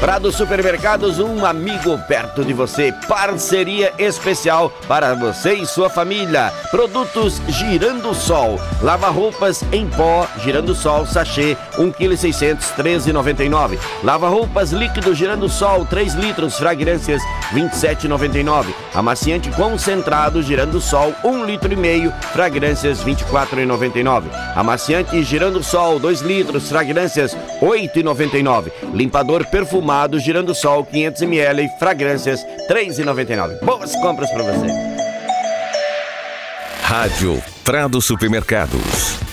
Prado Supermercados, um amigo perto de você. Parceria especial para você e sua família. Produtos Girando Sol. Lava-roupas em pó, Girando Sol, sachê, 1,6 kg, R$13,99. Lava-roupas líquido Girando Sol, 3 litros, fragrâncias, R$27,99. Amaciante concentrado Girando Sol, 1,5 litro, fragrâncias, R$24,99. Amaciante Girando Sol, 2 litros, fragrâncias, R$8,99. Limpador perfumado Girando Sol, 500 ml, fragrâncias, R$3,99. Boas compras para você. Rádio Prado Supermercados.